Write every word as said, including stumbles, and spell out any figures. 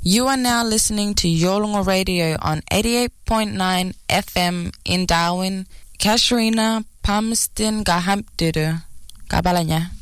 You are now listening to Yolngu Radio on eighty-eight point nine F M in Darwin. Kasharina Palmerston Gahampdiru. Kabalanya.